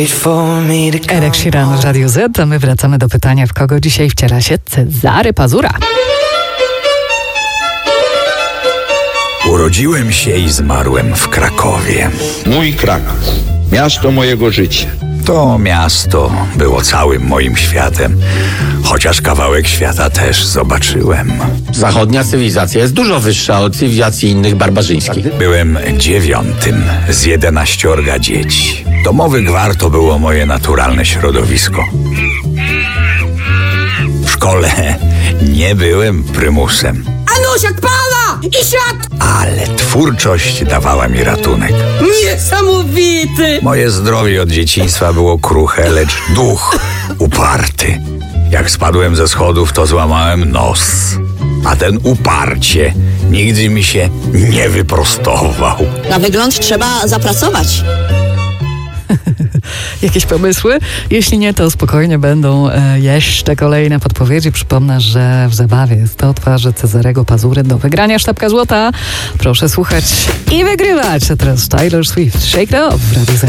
Ed Sheeran w Radiu Z, a my wracamy do pytania, w kogo dzisiaj wciela się Cezary Pazura. Urodziłem się i zmarłem w Krakowie. Mój Kraków, miasto mojego życia. To miasto było całym moim światem, chociaż kawałek świata też zobaczyłem. Zachodnia cywilizacja jest dużo wyższa od cywilizacji innych barbarzyńskich. Byłem 9 z 11 dzieci. Domowy gwar to było moje naturalne środowisko. W szkole nie byłem prymusem, Anusiak pala! I siad! ale twórczość dawała mi ratunek. Niesamowity! Moje zdrowie od dzieciństwa było kruche, lecz duch uparty. Jak spadłem ze schodów, to złamałem nos. A ten uparcie nigdy mi się nie wyprostował. Na wygląd trzeba zapracować. Jakieś pomysły? Jeśli nie, to spokojnie będą jeszcze kolejne podpowiedzi. Przypomnę, że w zabawie 100 twarzy Cezarego Pazury do wygrania sztabka złota. Proszę słuchać i wygrywać. A teraz Taylor Swift, Shake It Off w Radiu Z.